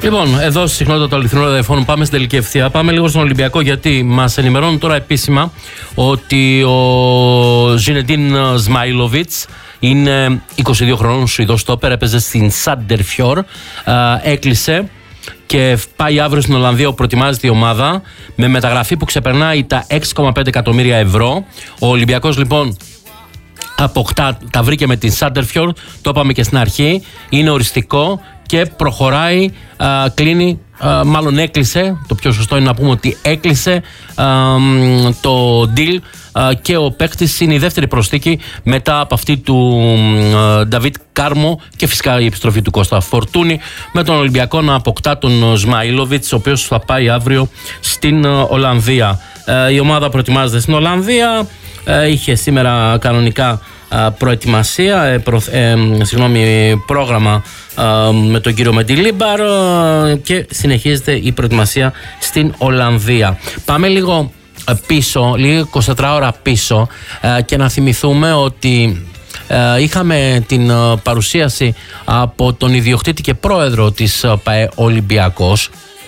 Λοιπόν, εδώ στη συχνότητα του αληθινού ραδιοφώνου πάμε στην τελική ευθεία. Πάμε λίγο στον Ολυμπιακό, γιατί μας ενημερώνουν τώρα επίσημα ότι ο Ζινεντίν Σμάιλοβιτς είναι 22 χρόνων, Σουηδός στόπερ, έπαιζε στην Σάντερφιορ, έκλεισε και πάει αύριο στην Ολλανδία όπου προετοιμάζεται η ομάδα με μεταγραφή που ξεπερνάει τα 6,5 εκατομμύρια ευρώ. Ο Ολυμπιακός λοιπόν αποκτά, τα βρήκε με την Σάντερφιορ, το είπαμε και στην αρχή, είναι οριστικό και προχωράει, κλείνει, μάλλον έκλεισε, το πιο σωστό είναι να πούμε ότι έκλεισε το deal και ο παίκτης είναι η δεύτερη προσθήκη μετά από αυτή του Νταβίτ Κάρμο και φυσικά η επιστροφή του Κώστα Φορτούνη, με τον Ολυμπιακό να αποκτά τον Σμάιλοβιτς, ο οποίος θα πάει αύριο στην Ολλανδία. Η ομάδα προετοιμάζεται στην Ολλανδία, είχε σήμερα κανονικά προετοιμασία, πρόγραμμα με τον κύριο Μεντιλίμπαρ και συνεχίζεται η προετοιμασία στην Ολλανδία. Πάμε λίγο πίσω, λίγο 24 ώρα πίσω και να θυμηθούμε ότι είχαμε την παρουσίαση από τον ιδιοκτήτη και πρόεδρο της ΠΑΕ Ολυμπιακός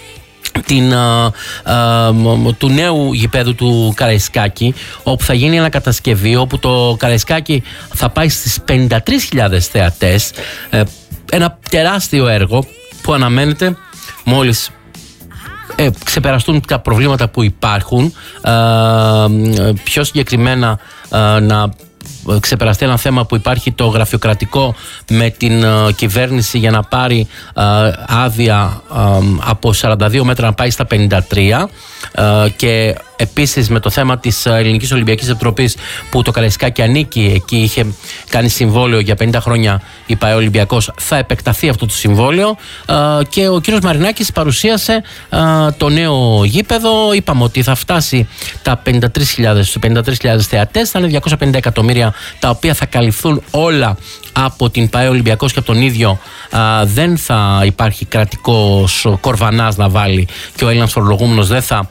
του νέου γηπέδου του Καραϊσκάκη, όπου θα γίνει ανακατασκευή, όπου το Καραϊσκάκη θα πάει στις 53.000 θεατές, ένα τεράστιο έργο που αναμένεται μόλις ξεπεραστούν τα προβλήματα που υπάρχουν, πιο συγκεκριμένα να ξεπεραστεί ένα θέμα που υπάρχει, το γραφειοκρατικό, με την κυβέρνηση για να πάρει άδεια από 42 μέτρα να πάει στα 53, και επίσης με το θέμα της Ελληνικής Ολυμπιακής Επιτροπής που το Καραϊσκάκι ανήκει εκεί, είχε κάνει συμβόλαιο για 50 χρόνια η ΠΑΕ Ολυμπιακός, θα επεκταθεί αυτό το συμβόλαιο, και ο κύριος Μαρινάκης παρουσίασε το νέο γήπεδο. Είπαμε ότι θα φτάσει τα 53.000 θεατές, θα είναι 250 εκατομμύρια τα οποία θα καλυφθούν όλα από την ΠΑΕ Ολυμπιακός και από τον ίδιο, δεν θα υπάρχει κρατικός κορβανάς να βάλει και ο Έλληνας φορολογούμενος δεν θα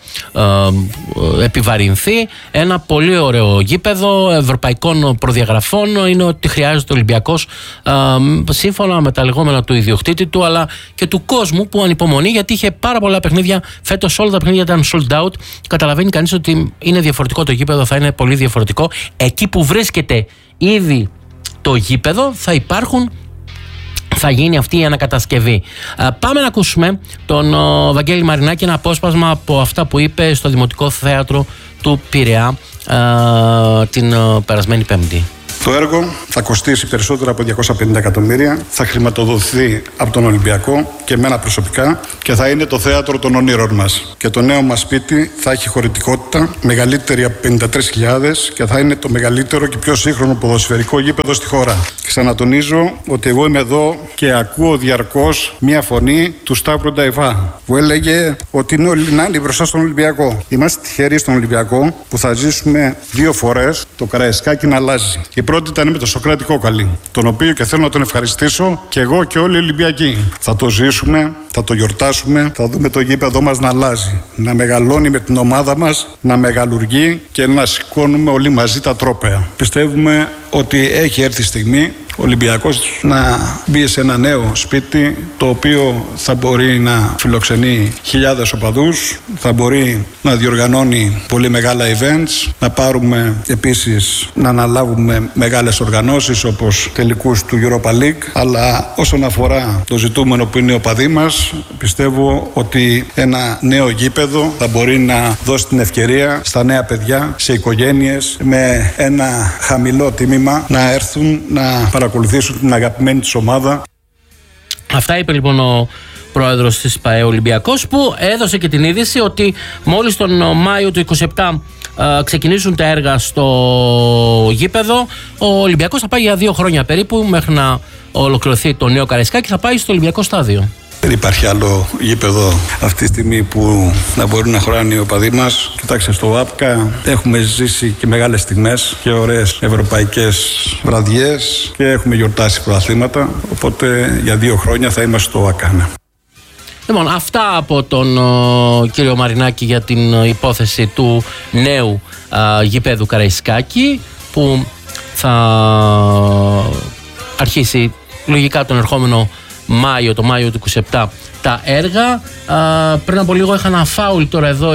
επιβαρυνθεί. Ένα πολύ ωραίο γήπεδο ευρωπαϊκών προδιαγραφών είναι ότι χρειάζεται ο Ολυμπιακός, σύμφωνα με τα λεγόμενα του ιδιοκτήτη του αλλά και του κόσμου που ανυπομονεί, γιατί είχε πάρα πολλά παιχνίδια φέτος, όλα τα παιχνίδια ήταν sold out. Καταλαβαίνει κανείς ότι είναι διαφορετικό το γήπεδο, θα είναι πολύ διαφορετικό. Εκεί που βρίσκεται ήδη το γήπεδο θα γίνει αυτή η ανακατασκευή. Πάμε να ακούσουμε τον Βαγγέλη Μαρινάκη, ένα απόσπασμα από αυτά που είπε στο Δημοτικό Θέατρο του Πειραιά την περασμένη Πέμπτη. Το έργο θα κοστίσει περισσότερα από 250 εκατομμύρια, θα χρηματοδοτηθεί από τον Ολυμπιακό και εμένα προσωπικά και θα είναι το θέατρο των ονείρων μας. Και το νέο μας σπίτι θα έχει χωρητικότητα μεγαλύτερη από 53.000 και θα είναι το μεγαλύτερο και πιο σύγχρονο ποδοσφαιρικό γήπεδο στη χώρα. Ξανατονίζω ότι εγώ είμαι εδώ και ακούω διαρκώς μια φωνή του Σταύρου Νταϊβά που έλεγε ότι είναι όλοι να είναι μπροστά στον Ολυμπιακό. Είμαστε τυχεροί στον Ολυμπιακό που θα ζήσουμε 2 φορές το Καραϊσκάκι να αλλάζει. Η πρώτη ήταν με το Σωκράτη Κόκαλη, τον οποίο και θέλω να τον ευχαριστήσω και εγώ και όλοι οι Ολυμπιακοί. Θα το ζήσουμε, θα το γιορτάσουμε, θα δούμε το γήπεδό μας να αλλάζει, να μεγαλώνει με την ομάδα μας, να μεγαλουργεί και να σηκώνουμε όλοι μαζί τα τρόπαια. Πιστεύουμε ότι έχει έρθει η στιγμή ο Ολυμπιακός να μπει σε ένα νέο σπίτι, το οποίο θα μπορεί να φιλοξενεί χιλιάδες οπαδούς, θα μπορεί να διοργανώνει πολύ μεγάλα events, να πάρουμε επίσης να αναλάβουμε μεγάλες οργανώσεις όπως τελικούς του Europa League, αλλά όσον αφορά το ζητούμενο που είναι οι οπαδοί μας, πιστεύω ότι ένα νέο γήπεδο θα μπορεί να δώσει την ευκαιρία στα νέα παιδιά, σε οικογένειες με ένα χαμηλό τίμημα να έρθουν να παρακολουθήσουν την αγαπημένη της ομάδα. Αυτά είπε λοιπόν ο πρόεδρος της ΠΑΕ Ολυμπιακός, που έδωσε και την είδηση ότι μόλις τον Μάιο του 27 ξεκινήσουν τα έργα στο γήπεδο, ο Ολυμπιακός θα πάει για 2 χρόνια περίπου μέχρι να ολοκληρωθεί το νέο Καραϊσκάκι, θα πάει στο Ολυμπιακό στάδιο. Δεν υπάρχει άλλο γήπεδο αυτή τη στιγμή που να μπορεί να χωράνε οι οπαδοί μας. Κοιτάξτε, στο ΒΑΠΚΑ έχουμε ζήσει και μεγάλες στιγμές και ωραίες ευρωπαϊκές βραδιές και έχουμε γιορτάσει πρωταθλήματα. Οπότε για 2 χρόνια θα είμαστε στο ΟΑΚΑ. Λοιπόν, αυτά από τον κύριο Μαρινάκη για την υπόθεση του νέου γηπέδου Καραϊσκάκη, που θα αρχίσει λογικά τον ερχόμενο το Μάιο του 27 τα έργα. Πριν από λίγο είχα ένα φάουλ τώρα εδώ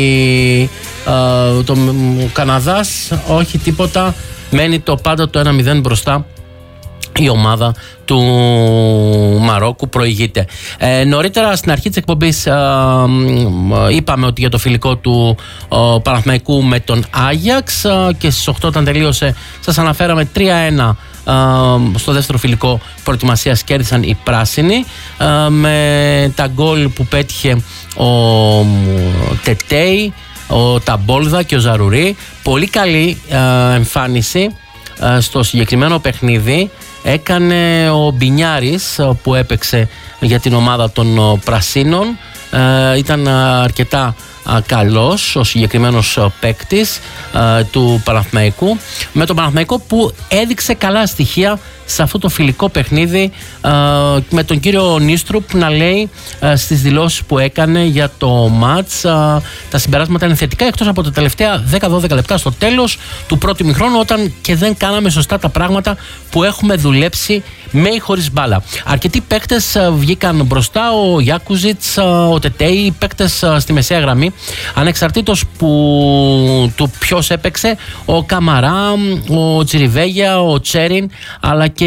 το Καναδάς, όχι τίποτα, μένει το πάντα το 1-0 μπροστά η ομάδα του Μαρόκου, προηγείται. Νωρίτερα στην αρχή της εκπομπής είπαμε ότι για το φιλικό του Παναθηναϊκού με τον Άγιαξ, και στις 8 όταν τελείωσε σας αναφέραμε 3-1 στο δεύτερο φιλικό προετοιμασίας κέρδισαν οι πράσινοι, με τα γκολ που πέτυχε ο Τετέι, ο Ταμπόλδα και ο Ζαρουρί. Πολύ καλή εμφάνιση στο συγκεκριμένο παιχνίδι έκανε ο Μπινιάρης που έπαιξε για την ομάδα των Πρασίνων. Ήταν αρκετά καλός ο συγκεκριμένος παίκτης του Παναθηναϊκού, με τον Παναθηναϊκό που έδειξε καλά στοιχεία σε αυτό το φιλικό παιχνίδι, με τον κύριο Νίστρουπ να λέει στις δηλώσεις που έκανε για το μάτς τα συμπεράσματα είναι θετικά, εκτός από τα τελευταία 10-12 λεπτά στο τέλος του πρώτου ημιχρόνου, όταν και δεν κάναμε σωστά τα πράγματα που έχουμε δουλέψει με ή χωρίς μπάλα. Αρκετοί παίκτες βγήκαν μπροστά, ο Γιάκουζιτς, ο Τετέι, οι παίκτες στη μεσαία γραμμή, ανεξαρτήτως του ποιος έπαιξε, ο Καμαρά, ο Τσιριβέγια, ο Τσέριν, αλλά και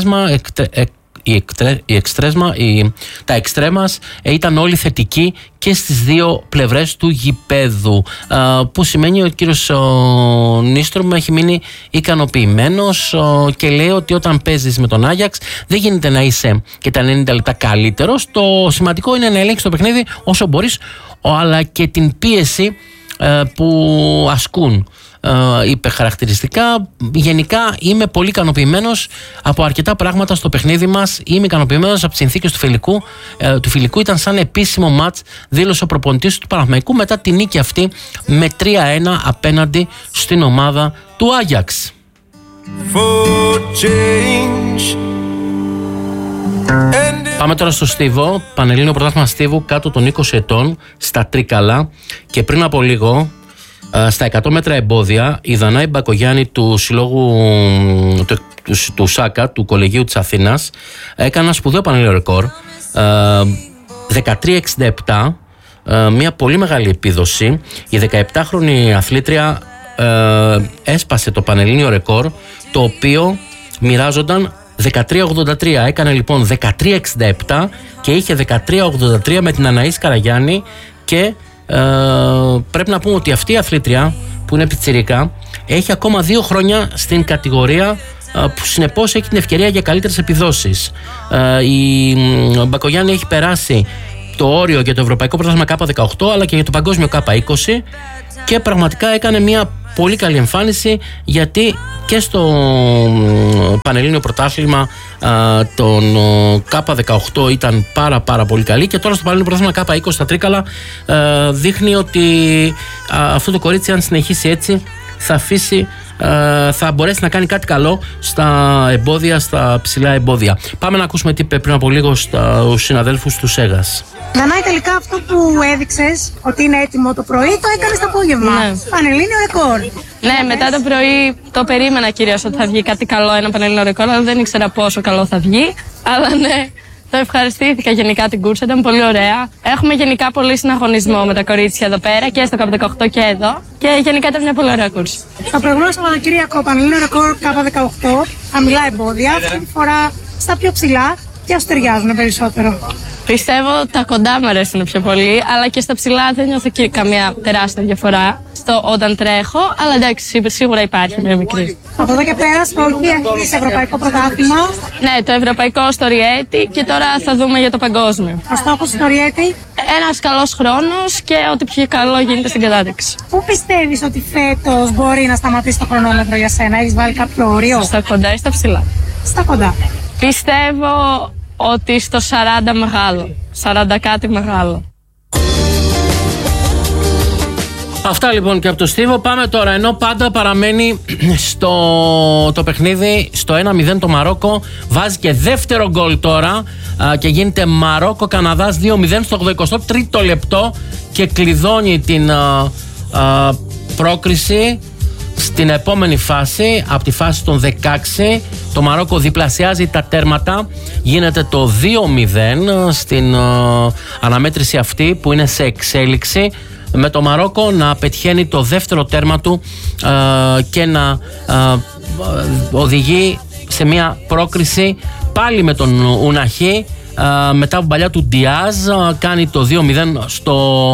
τα εξτρέμας ήταν όλοι θετικοί και στις δύο πλευρές του γηπέδου, που σημαίνει ότι ο κύριος Νίστρομ έχει μείνει ικανοποιημένος και λέει ότι όταν παίζεις με τον Άγιαξ δεν γίνεται να είσαι και τα 90 λεπτά καλύτερος. Το σημαντικό είναι να ελέγξεις το παιχνίδι όσο μπορείς, αλλά και την πίεση που ασκούν, είπε χαρακτηριστικά. Γενικά είμαι πολύ ικανοποιημένος από αρκετά πράγματα στο παιχνίδι μας. Είμαι ικανοποιημένος από τις συνθήκες του φιλικού. Ήταν σαν επίσημο μάτς, δήλωσε ο προπονητής του Παναθηναϊκού μετά τη νίκη αυτή με 3-1 απέναντι στην ομάδα του Άγιαξ. Πάμε τώρα στο Στίβο, Πανελλήνιο Πρωτάθλημα Στίβου κάτω των 20 ετών στα Τρίκαλα, και πριν από λίγο στα 100 μέτρα εμπόδια η Δανάη Μπακογιάννη του συλλόγου του ΣΑΚΑ, του Κολεγίου της Αθήνας, έκανε ένα σπουδαίο πανελλήνιο ρεκόρ, 13.67, μια πολύ μεγάλη επίδοση. Η 17χρονη αθλήτρια έσπασε το πανελλήνιο ρεκόρ, το οποίο μοιράζονταν 13.83. Έκανε λοιπόν 13.67 και είχε 13.83 με την Αναΐς Καραγιάννη, και πρέπει να πούμε ότι αυτή η αθλήτρια που είναι πιτσιρίκα έχει ακόμα 2 χρόνια στην κατηγορία, που συνεπώς έχει την ευκαιρία για καλύτερες επιδόσεις. Η Μπακογιάννη έχει περάσει το όριο για το Ευρωπαϊκό Πρωτάθλημα K18 αλλά και για το Παγκόσμιο K20, και πραγματικά έκανε μια πολύ καλή εμφάνιση, γιατί και στο Πανελλήνιο Πρωτάθλημα τον K18 ήταν πάρα πολύ καλή, και τώρα στο Πανελλήνιο Πρωτάθλημα K20 στα Τρίκαλα δείχνει ότι αυτό το κορίτσι, αν συνεχίσει έτσι, θα μπορέσει να κάνει κάτι καλό στα εμπόδια, στα ψηλά εμπόδια. Πάμε να ακούσουμε τι είπε πριν από λίγο στους συναδέλφους του ΣΕΓΑΣ. Δανάη, τελικά αυτό που έδειξες ότι είναι έτοιμο το πρωί, το έκανες το απόγευμα. Ναι. Πανελλήνιο ρεκόρ. Ναι, μετά το πρωί το περίμενα κυρίως ότι θα βγει κάτι καλό, ένα πανελλήνιο ρεκόρ, αλλά δεν ήξερα πόσο καλό θα βγει. Αλλά ναι, το ευχαριστήθηκα γενικά την κούρσα, ήταν πολύ ωραία. Έχουμε γενικά πολύ συναγωνισμό με τα κορίτσια εδώ πέρα, και στο K18 και εδώ. Και γενικά ήταν μια πολύ ωραία κούρσα. Το προηγούμενο Σαββατοκύριακο, πανελλήνιο ρεκόρ K18, χαμηλά εμπόδια, αυτή τη φορά στα πιο ψηλά. Ποια σου ταιριάζουν περισσότερο? Πιστεύω τα κοντά μου αρέσουν πιο πολύ, αλλά και στα ψηλά δεν νιώθω και καμία τεράστια διαφορά όταν τρέχω, αλλά εντάξει, σίγουρα υπάρχει μια μικρή. Από εδώ και πέρα στο έχεις ευρωπαϊκό πρωτάθλημα. Ναι, το ευρωπαϊκό στο Ριέτη, και τώρα θα δούμε για το παγκόσμιο. Ο στόχος στο Ριέτη? Ένας καλός χρόνος και ό,τι πιο καλό γίνεται στην κατάταξη. Πού πιστεύεις ότι φέτος μπορεί να σταματήσει το χρονόμετρο για σένα? Έχεις βάλει κάποιο όριο? Στα κοντά ή στα ψηλά? Στα κοντά. Πιστεύω ότι στο 40 μεγάλο, 40 κάτι μεγάλο. Αυτά λοιπόν και από το Στίβο. Πάμε τώρα, ενώ πάντα παραμένει το παιχνίδι στο 1-0 το Μαρόκο, βάζει και δεύτερο γκολ τώρα και γίνεται Μαρόκο-Καναδάς 2-0 στο 83ο λεπτό και κλειδώνει την πρόκριση Στην επόμενη φάση, από τη φάση των 16, το Μαρόκο διπλασιάζει τα τέρματα. Γίνεται το 2-0 στην αναμέτρηση αυτή που είναι σε εξέλιξη, με το Μαρόκο να πετυχαίνει το δεύτερο τέρμα του και να οδηγεί σε μια πρόκριση πάλι με τον Ουναχή. Μετά από παλιά του Ντιάζ κάνει το 2-0 στο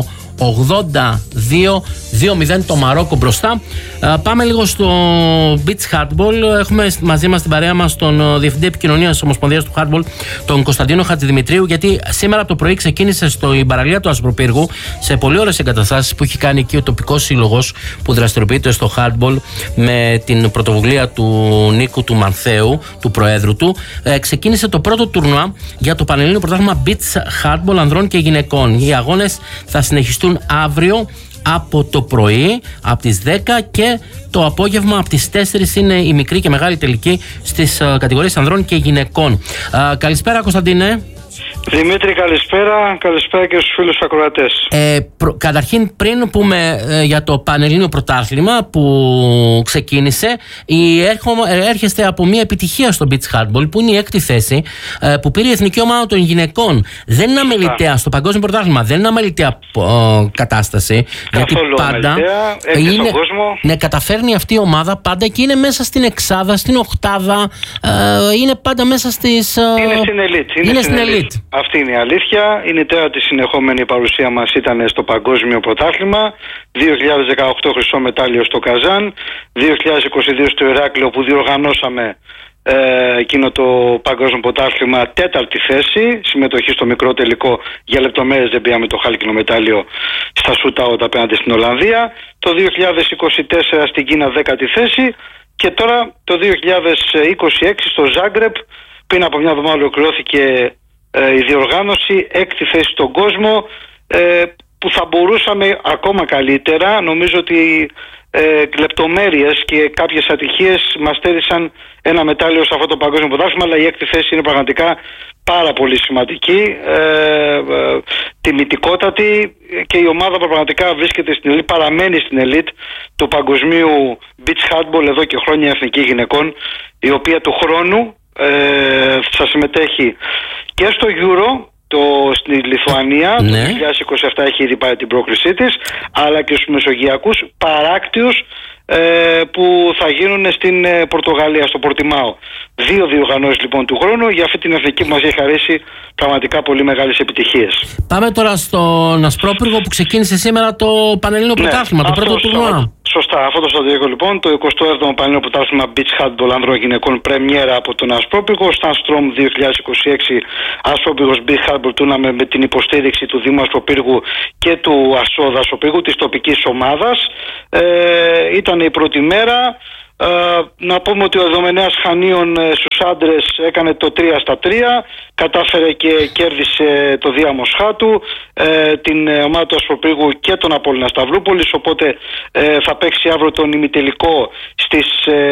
82, 2-0 το Μαρόκο μπροστά. Πάμε λίγο στο beach hardball. Έχουμε μαζί μας την παρέα μας τον Διευθυντή Επικοινωνίας της Ομοσπονδίας του Hardball, τον Κωνσταντίνο Χατζηδημητρίου, γιατί σήμερα το πρωί ξεκίνησε στην παραλία του Ασπροπύργου, σε πολύ ωραίες εγκαταστάσεις που έχει κάνει εκεί ο τοπικός σύλλογος που δραστηριοποιείται στο hardball με την πρωτοβουλία του Νίκου του Μανθέου, του προέδρου του. Ξεκίνησε το πρώτο τουρνουά για το Πανελλήνιο Πρωτάθλημα beach hardball ανδρών και γυναικών. Οι αγώνες θα συνεχιστούν αύριο από το πρωί, από τις 10, και το απόγευμα από τις 4 είναι η μικρή και μεγάλη τελική στις κατηγορίες ανδρών και γυναικών. Καλησπέρα Κωνσταντίνε. Δημήτρη, καλησπέρα. Καλησπέρα και στους φίλους ακροατές. Καταρχήν, πριν πούμε για το Πανελλήνιο Πρωτάθλημα που ξεκίνησε, έρχεστε από μια επιτυχία στο beach hardball που είναι η 6η θέση που πήρε η Εθνική Ομάδα των Γυναικών. Δεν είναι αμεληταία στο Παγκόσμιο Πρωτάθλημα, δεν είναι αμεληταία κατάσταση. Γιατί πάντα καταφέρνει αυτή η ομάδα πάντα και είναι μέσα στην εξάδα, στην οκτάδα, είναι πάντα μέσα στις. Είναι στην elite. Αυτή είναι η αλήθεια. Είναι η τέταρτη συνεχόμενη παρουσία μας ήταν στο Παγκόσμιο Πρωτάθλημα. 2018 χρυσό μετάλλιο στο Καζάν, 2022 στο Ηράκλειο που διοργανώσαμε εκείνο το Παγκόσμιο Πρωτάθλημα, τέταρτη θέση, συμμετοχή στο μικρό τελικό. Για λεπτομέρειες δεν πήγαμε το χάλκινο μετάλλιο στα σούταουτ απέναντι στην Ολλανδία. Το 2024 στην Κίνα 10η θέση και τώρα το 2026 στο Ζάγκρεπ, πριν από μια εβδομάδα ολοκληρώθηκε η διοργάνωση, 6η θέση στον κόσμο, που θα μπορούσαμε ακόμα καλύτερα. Νομίζω ότι λεπτομέρειες και κάποιες ατυχίες μας στέρισαν ένα μετάλλιο σε αυτό το παγκόσμιο πρωτάθλημα, αλλά η 6η θέση είναι πραγματικά πάρα πολύ σημαντική, τιμητικότατη, και η ομάδα πραγματικά βρίσκεται στην elite, παραμένει στην elite του παγκοσμίου beach handball εδώ και χρόνια, εθνική γυναικών, η οποία του χρόνου θα συμμετέχει και στο Euro στη Λιθουανία, το 2027 έχει ήδη πάρει την πρόκρισή της, αλλά και στους μεσογειακούς παράκτιους που θα γίνουν στην Πορτογαλία, στο Πορτιμάο. 2 διοργανώσεις λοιπόν του χρόνου για αυτή την εθνική που μας έχει χαρίσει πραγματικά πολύ μεγάλες επιτυχίες. Πάμε τώρα στον Ασπρόπυργο που ξεκίνησε σήμερα το Πανελλήνιο Πρωτάθλημα, το πρώτο τουρνουά. Σωστά, αυτό το στρατηγικό λοιπόν, το 27ο Πανελλήνιο Πρωτάθλημα beach handball ανδρών γυναικών, πρεμιέρα από τον Ασπρόπυργο, Στανστρόμ 2026 Ασπρόπυργος beach handball tournament, με την υποστήριξη του Δήμου Ασπροπύργου και του ΑΣΟΔ Ασπροπύργου, της τοπικής ομάδας. Ήταν η πρώτη μέρα. Να πούμε ότι ο Εδωμενέας Χανίων στους άντρες έκανε το 3-3, κατάφερε και κέρδισε το Δία Μοσχάτου, την ομάδα του Ασπροπύργου και τον Απόλλωνα Σταυρούπολης, οπότε θα παίξει αύριο τον ημιτελικό στις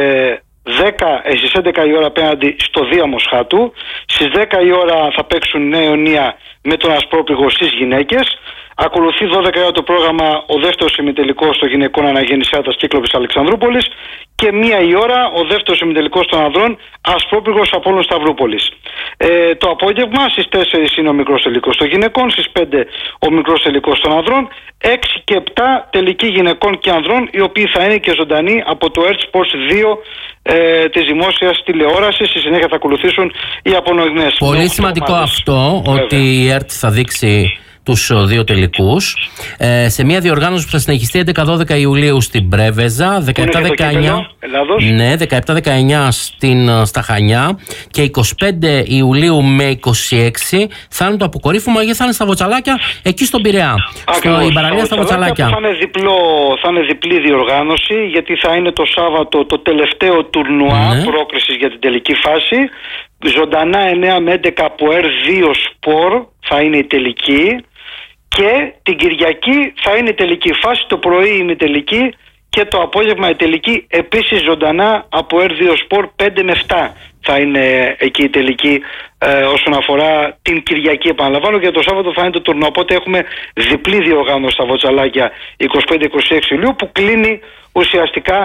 11 η ώρα απέναντι στο Δία Μοσχάτου. Στις 10 η ώρα θα παίξουν Νέα Ιωνία με τον Ασπρόπυργο στις γυναίκες. Ακολουθεί 12 η ώρα το πρόγραμμα, ο δεύτερος ημιτελικός των γυναικών Αναγεννησιάτας Κύκλοπης Αλεξανδρούπολης, και 1 η ώρα ο δεύτερος ημιτελικός των ανδρών Ασπρόπυργος Απόλλων Σταυρούπολης. Το απόγευμα στις 4 είναι ο μικρός τελικός των γυναικών, στις 5 ο μικρός τελικός των ανδρών, 6 και 7 τελικοί γυναικών και ανδρών, οι οποίοι θα είναι και ζωντανοί από το Earth Sports 2 της δημόσιας τηλεόρασης. Στη συνέχεια θα ακολουθήσουν οι απονοημένες. Πολύ σημαντικό αυτό, ότι η ΕΡΤ θα δείξει τους 2 τελικούς σε μια διοργάνωση που θα συνεχιστεί 11-12 Ιουλίου στην Πρέβεζα, 17-19 στα Χανιά, και 25 Ιουλίου με 26 θα είναι το αποκορύφωμα, γιατί θα είναι στα Βοτσαλάκια, εκεί στον Πειραιά. Στην παραλία στα Βοτσαλάκια. Θα είναι διπλή διοργάνωση, γιατί θα είναι το Σάββατο το τελευταίο τουρνουά πρόκρισης για την τελική φάση. Ζωντανά 9 με 11 από R2 Sport θα είναι η τελική, και την Κυριακή θα είναι η τελική φάση, το πρωί είναι η τελική και το απόγευμα η τελική, επίσης ζωντανά από R2 Sport 5 με 7 θα είναι εκεί η τελική, όσον αφορά την Κυριακή, επαναλαμβάνω, και το Σάββατο θα είναι το τουρνουά. Οπότε έχουμε διπλή διοργάνωση στα Βοτσαλάκια 25-26 Ιουλίου, που κλείνει ουσιαστικά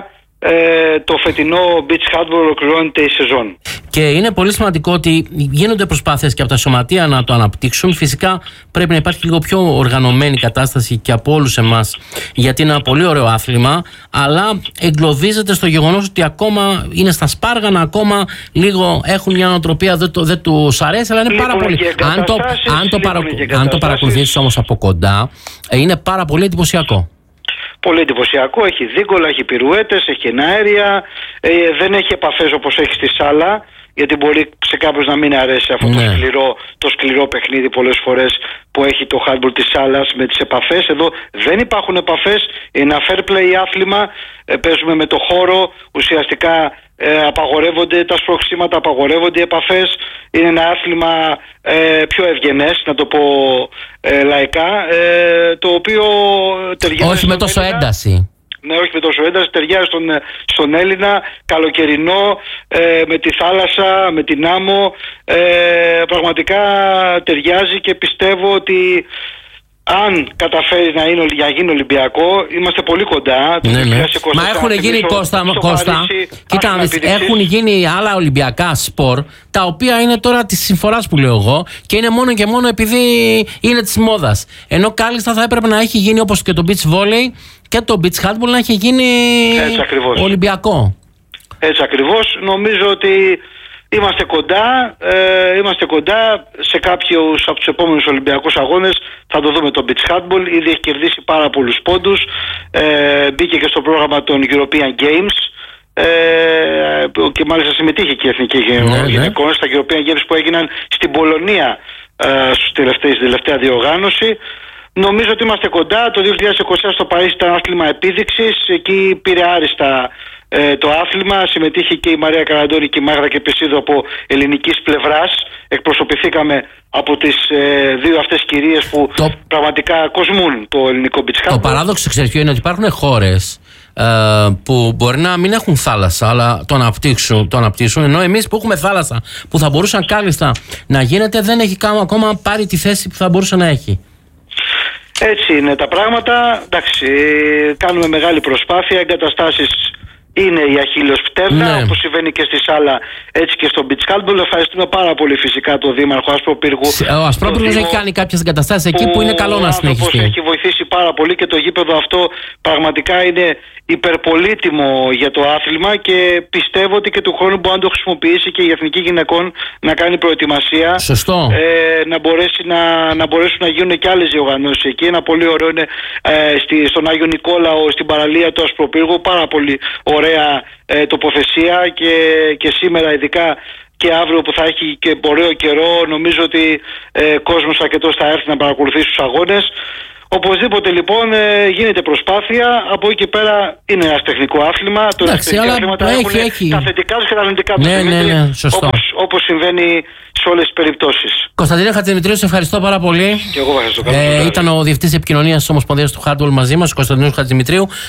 το φετινό beach handball ολοκληρώνεται η σεζόν. Και είναι πολύ σημαντικό ότι γίνονται προσπάθειες και από τα σωματεία να το αναπτύξουν. Φυσικά πρέπει να υπάρχει λίγο πιο οργανωμένη κατάσταση και από όλους εμάς, γιατί είναι ένα πολύ ωραίο άθλημα, αλλά εγκλωβίζεται στο γεγονός ότι ακόμα είναι στα σπάργανα, ακόμα λίγο έχουν μια νοοτροπία, δεν τους αρέσει, αλλά είναι πάρα πολύ. Αν το παρακολουθήσεις όμως από κοντά, είναι πάρα πολύ εντυπωσιακό. Πολύ εντυπωσιακό, έχει δίγκολα, έχει πυρουέτες, έχει εναέρια, δεν έχει επαφές όπως έχει στη σάλα, γιατί μπορεί σε κάποιους να μην αρέσει αυτό το σκληρό παιχνίδι πολλές φορές που έχει το handball της σάλας με τις επαφές. Εδώ δεν υπάρχουν επαφές, είναι ένα fair play άθλημα, παίζουμε με το χώρο, ουσιαστικά απαγορεύονται τα σπροξήματα, απαγορεύονται οι επαφές. Είναι ένα άθλημα πιο ευγενές, να το πω λαϊκά, το οποίο ταιριάζει. Όχι με τόσο ένταση. Ναι, όχι με τόσο ένταση, ταιριάζει στον Έλληνα, καλοκαιρινό, με τη θάλασσα, με την άμμο. Πραγματικά ταιριάζει και πιστεύω ότι αν καταφέρει να γίνει Ολυμπιακό, είμαστε πολύ κοντά. Ναι. Μα έχουν γίνει, Κώστα, κοίτα, έχουν γίνει άλλα Ολυμπιακά σπορ, τα οποία είναι τώρα τη συμφορά που λέω εγώ, και είναι μόνο και μόνο επειδή είναι της μόδας. Ενώ κάλλιστα θα έπρεπε να έχει γίνει, όπως και το beach volley και το beach handball, να έχει γίνει Ολυμπιακό. Έτσι ακριβώς. Νομίζω ότι είμαστε κοντά σε κάποιους από τους επόμενους Ολυμπιακούς αγώνες. Θα το δούμε το beach handball. Ήδη έχει κερδίσει πάρα πολλούς πόντους. Μπήκε και στο πρόγραμμα των European Games. Και μάλιστα συμμετείχε και η Εθνική Γυναικών στα European Games που έγιναν στην Πολωνία στην τελευταία διοργάνωση. Νομίζω ότι είμαστε κοντά. Το 2024 στο Παρίσι ήταν άθλημα επίδειξης. Εκεί πήρε άριστα το άθλημα. Συμμετείχε και η Μαρία Καραντώνη και η Μάγδα Κεπισίδου από ελληνικής πλευράς. Εκπροσωπηθήκαμε από τις δύο αυτές κυρίες που πραγματικά κοσμούν το ελληνικό beach handball. Το παράδοξο, ξέρεις ποιο είναι, ότι υπάρχουν χώρες που μπορεί να μην έχουν θάλασσα, αλλά το αναπτύσσουν, ενώ εμείς που έχουμε θάλασσα, που θα μπορούσαν κάλλιστα να γίνεται, δεν έχει ακόμα πάρει τη θέση που θα μπορούσε να έχει. Έτσι είναι τα πράγματα. Εντάξει, κάνουμε μεγάλη προσπάθεια. Εγκαταστάσεις είναι η αχίλλειος πτέρνα, όπως συμβαίνει και στη σάλα, έτσι και στο beach handball. Ευχαριστούμε πάρα πολύ φυσικά τον Δήμαρχο Ασπροπύργου. Ο Ασπρόπυργος έχει κάνει κάποιες εγκαταστάσεις εκεί που είναι καλό να συνεχιστεί. Έχει βοηθήσει πάρα πολύ και το γήπεδο αυτό πραγματικά είναι υπερπολίτιμο για το άθλημα και πιστεύω ότι και του χρόνου μπορεί να το χρησιμοποιήσει και η Εθνική Γυναικών να κάνει προετοιμασία. Σωστό. Να μπορέσουν να γίνουν και άλλες διοργανώσεις εκεί. Ένα πολύ ωραίο είναι στον Άγιο Νικόλαο, στην παραλία του Ασπροπύργου. Πάρα πολύ ωραία τοποθεσία και σήμερα ειδικά και αύριο που θα έχει και ωραίο καιρό, νομίζω ότι κόσμος αρκετός θα έρθει να παρακολουθήσει τους αγώνες. Οπωσδήποτε λοιπόν γίνεται προσπάθεια. Από εκεί πέρα είναι ένα τεχνικό άθλημα. Εντάξει, αλλά έχει τα θετικά και τα αρνητικά του. Ναι, σωστό. Όπως συμβαίνει σε όλες τις περιπτώσεις. Κωνσταντίνε Χατζημητρίου, σε ευχαριστώ πάρα πολύ. Και εγώ ευχαριστώ. Ήταν ο Διευθυντής Επικοινωνίας της Ομοσπονδίας του Handball μαζί μας, ο Κωνσταντίνος Χατζημητρίου.